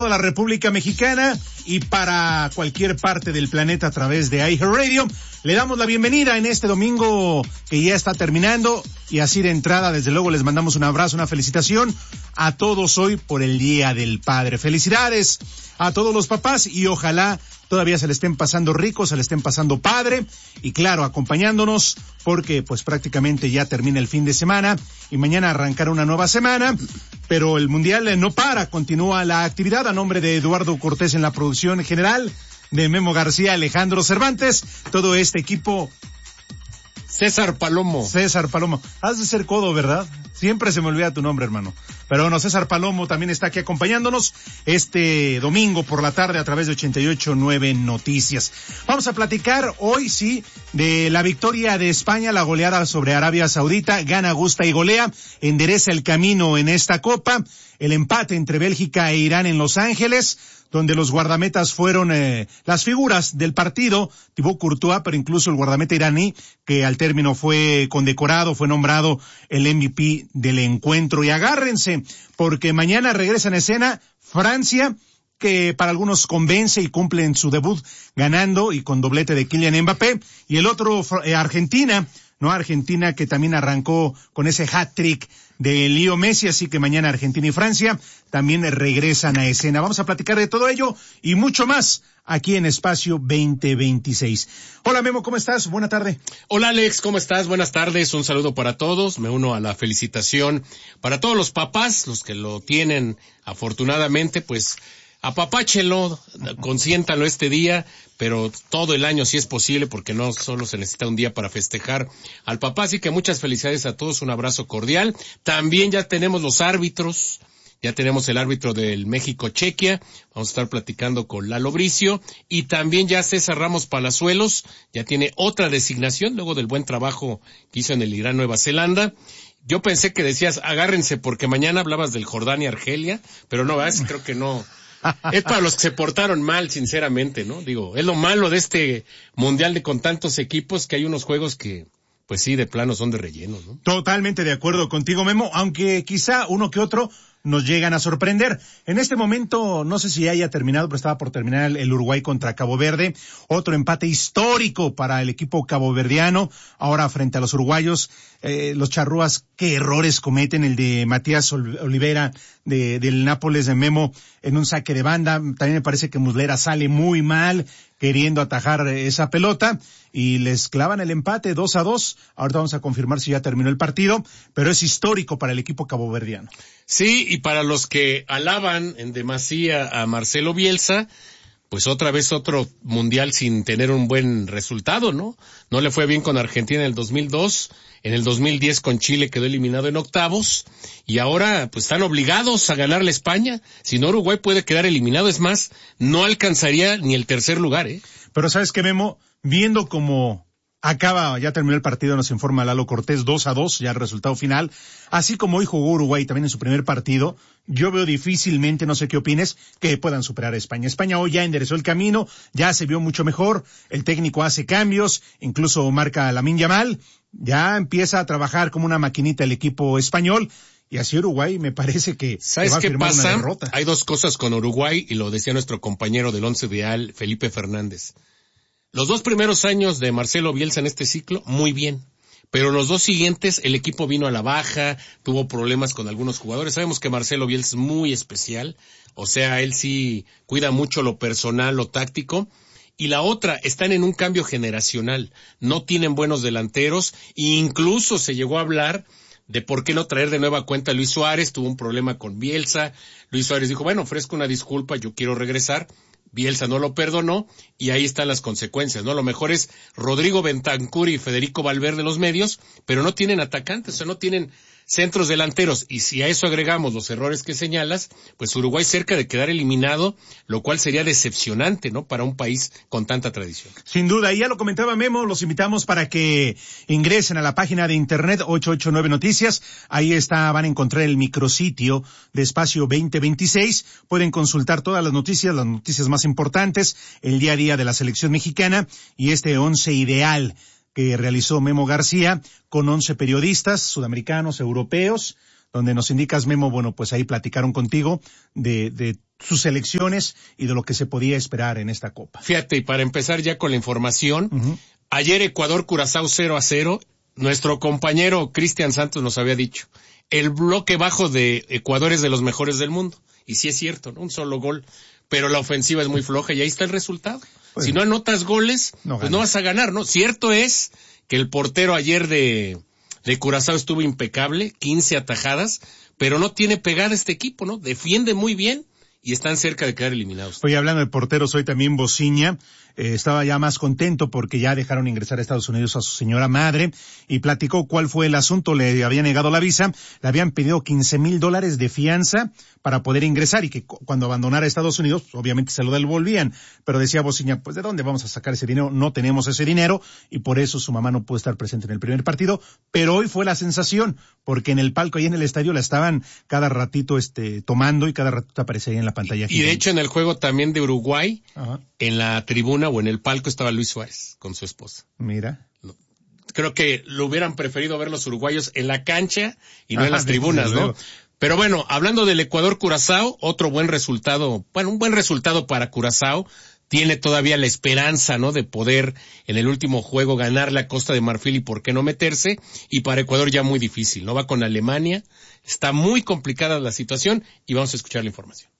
la República Mexicana y para cualquier parte del planeta a través de iHeartRadio. Le damos la bienvenida en este domingo que ya está terminando y así de entrada, desde luego, les mandamos un abrazo, una felicitación a todos hoy por el Día del Padre. Felicidades a todos los papás y ojalá todavía se le estén pasando ricos, se le estén pasando padre y claro, acompañándonos porque pues prácticamente ya termina el fin de semana y mañana arrancará una nueva semana, pero el Mundial no para, continúa la actividad. A nombre de Eduardo Cortés en la producción general, de Memo García, Alejandro Cervantes, todo este equipo. César Palomo. Has de ser codo, ¿verdad? Siempre se me olvida tu nombre, hermano. Pero bueno, César Palomo también está aquí acompañándonos este domingo por la tarde a través de 88.9 Noticias. Vamos a platicar hoy, sí, de la victoria de España, la goleada sobre Arabia Saudita. Gana, gusta y golea, endereza el camino en esta Copa. El empate entre Bélgica e Irán en Los Ángeles, donde los guardametas fueron las figuras del partido, Thibaut Courtois, pero incluso el guardameta iraní, que al término fue condecorado, fue nombrado el MVP del encuentro. Y agárrense, porque mañana regresa en escena Francia, que para algunos convence y cumple en su debut ganando y con doblete de Kylian Mbappé, y el otro Argentina que también arrancó con ese hat-trick de Leo Messi, así que mañana Argentina y Francia también regresan a escena. Vamos a platicar de todo ello y mucho más aquí en Espacio 2026. Hola Memo, ¿cómo estás? Buena tarde. Hola Alex, ¿cómo estás? Buenas tardes, un saludo para todos. Me uno a la felicitación para todos los papás, los que lo tienen afortunadamente, pues apapáchenlo, consiéntanlo este día, pero todo el año si es posible, porque no solo se necesita un día para festejar al papá. Así que muchas felicidades a todos, un abrazo cordial. También ya tenemos los árbitros, ya tenemos el árbitro del México-Chequia, vamos a estar platicando con Lalo Bricio, y también ya César Ramos Palazuelos, ya tiene otra designación, luego del buen trabajo que hizo en el Irán-Nueva Zelanda. Yo pensé que decías, agárrense, porque mañana hablabas del Jordania-Argelia, pero no, creo que no. Es para los que se portaron mal, sinceramente, ¿no? Digo, es lo malo de este mundial con tantos equipos, que hay unos juegos que, pues sí, de plano son de relleno, ¿no? Totalmente de acuerdo contigo, Memo, aunque quizá uno que otro nos llegan a sorprender. En este momento, no sé si ya haya terminado, pero estaba por terminar el Uruguay contra Cabo Verde. Otro empate histórico para el equipo caboverdiano. Ahora frente a los uruguayos, los charrúas, qué errores cometen. El de Matías Olivera del Nápoles de Memo en un saque de banda. También me parece que Muslera sale muy mal queriendo atajar esa pelota y les clavan el empate 2-2. Ahorita vamos a confirmar si ya terminó el partido, pero es histórico para el equipo caboverdiano. Sí, y para los que alaban en demasía a Marcelo Bielsa, pues otra vez otro mundial sin tener un buen resultado, ¿no? No le fue bien con Argentina en el 2002, en el 2010 con Chile quedó eliminado en octavos, y ahora pues están obligados a ganarle a España. Si no, Uruguay puede quedar eliminado, es más, no alcanzaría ni el tercer lugar, ¿eh? Pero ¿sabes qué, Memo? Viendo como ya terminó el partido, nos informa Lalo Cortés, 2-2, ya el resultado final. Así como hoy jugó Uruguay también en su primer partido, yo veo difícilmente, no sé qué opines, que puedan superar a España. España hoy ya enderezó el camino, ya se vio mucho mejor, el técnico hace cambios, incluso marca a Lamine Yamal, ya empieza a trabajar como una maquinita el equipo español, y así Uruguay me parece que ¿sabes va a qué firmar pasa? Una derrota. Hay dos cosas con Uruguay, y lo decía nuestro compañero del Once Ideal, Felipe Fernández. Los 2 primeros años de Marcelo Bielsa en este ciclo, muy bien. Pero los 2 siguientes, el equipo vino a la baja, tuvo problemas con algunos jugadores. Sabemos que Marcelo Bielsa es muy especial, o sea, él sí cuida mucho lo personal, lo táctico. Y la otra, están en un cambio generacional, no tienen buenos delanteros, e incluso se llegó a hablar de por qué no traer de nueva cuenta a Luis Suárez, tuvo un problema con Bielsa. Luis Suárez dijo, bueno, ofrezco una disculpa, yo quiero regresar. Bielsa no lo perdonó y ahí están las consecuencias, ¿no? Lo mejor es Rodrigo Bentancur y Federico Valverde en los medios, pero no tienen atacantes, o sea, no tienen centros delanteros, y si a eso agregamos los errores que señalas, pues Uruguay cerca de quedar eliminado, lo cual sería decepcionante, ¿no? Para un país con tanta tradición. Sin duda, y ya lo comentaba Memo, los invitamos para que ingresen a la página de internet 889 Noticias, ahí van a encontrar el micrositio de Espacio 2026, pueden consultar todas las noticias más importantes, el día a día de la selección mexicana, y este 11 ideal que realizó Memo García con 11 periodistas sudamericanos, europeos, donde nos indicas, Memo, bueno, pues ahí platicaron contigo de sus elecciones y de lo que se podía esperar en esta Copa. Fíjate, y para empezar ya con la información, ayer Ecuador-Curazao 0-0, nuestro compañero Cristian Santos nos había dicho, el bloque bajo de Ecuador es de los mejores del mundo. Y sí es cierto, ¿no? Un solo gol, pero la ofensiva es muy floja y ahí está el resultado. Pues, si no anotas goles, pues no vas a ganar, ¿no? Cierto es que el portero ayer de Curazao estuvo impecable, 15 atajadas, pero no tiene pegada este equipo, ¿no? Defiende muy bien y están cerca de quedar eliminados. Oye, hablando de porteros, hoy también Bociña estaba ya más contento porque ya dejaron ingresar a Estados Unidos a su señora madre y platicó cuál fue el asunto. Le habían negado la visa, le habían pedido $15,000 de fianza para poder ingresar y que cuando abandonara Estados Unidos, obviamente se lo devolvían. Pero decía Bociña, pues ¿de dónde vamos a sacar ese dinero? No tenemos ese dinero y por eso su mamá no pudo estar presente en el primer partido. Pero hoy fue la sensación porque en el palco ahí en el estadio la estaban cada ratito tomando y cada ratito aparecía ahí en la pantalla. Y de hecho en el juego también de Uruguay, en la tribuna o en el palco estaba Luis Suárez con su esposa. Mira. Creo que lo hubieran preferido ver los uruguayos en la cancha y no en las tribunas, ¿no? Pero bueno, hablando del Ecuador-Curazao, otro buen resultado, un buen resultado para Curazao. Tiene todavía la esperanza, ¿no? De poder en el último juego ganarle a Costa de Marfil y por qué no meterse. Y para Ecuador ya muy difícil, ¿no? Va con Alemania. Está muy complicada la situación y vamos a escuchar la información.